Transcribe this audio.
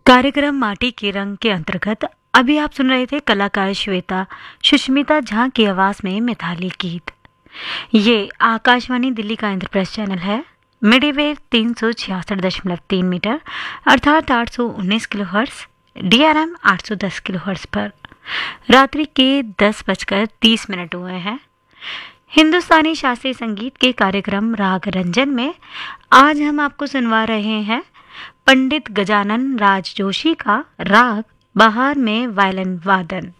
कार्यक्रम माटी के रंग के अंतर्गत अभी आप सुन रहे थे कलाकार श्वेता सुष्मिता झा की आवाज में मिताली गीत। ये आकाशवाणी दिल्ली का इंद्रप्रस्थ चैनल है। मिडीवेव 366.3 मीटर अर्थात 819 किलोहर्ट्ज, DRM 810 किलोहर्ट्ज पर रात्रि के 10:30 हुए हैं। हिंदुस्तानी शास्त्रीय संगीत के कार्यक्रम राग रंजन में आज हम आपको सुनवा रहे हैं पंडित गजानन राज जोशी का राग बहार में वायलिन वादन।